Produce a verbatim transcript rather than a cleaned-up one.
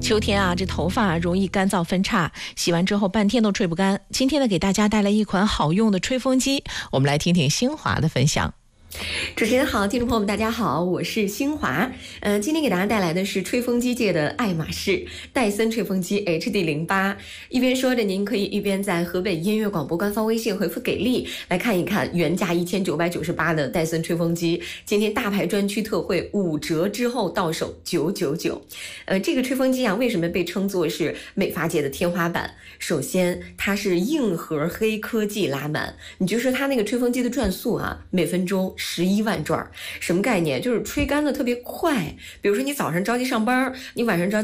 秋天啊，这头发容易干燥分叉，洗完之后半天都吹不干。今天呢，给大家带来一款好用的吹风机，我们来听听新华的分享。 主持人好，听众朋友们大家好，我是新华。呃，今天给大家带来的是吹风机界的爱马仕戴森吹风机 H D 零八。一边说着，您可以一边在河北音乐广播官方微信回复给力来看一看原价一千九百九十八的戴森吹风机，今天大牌专区特惠五折之后到手九九九。呃，这个吹风机啊，为什么被称作是美发界的天花板？首先，它是硬核黑科技拉满，你就说它那个吹风机的转速啊，每分钟十一万转，什么概念？就是吹干的特别快。比如说你早上着急上班，你晚上着急